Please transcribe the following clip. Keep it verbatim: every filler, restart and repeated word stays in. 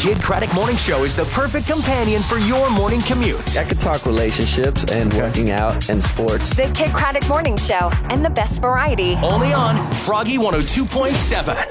Kid Craddock Morning Show is the perfect companion for your morning commute. I could talk relationships and working out and sports. The Kid Craddock Morning Show and the best variety. Only on Froggy one oh two point seven.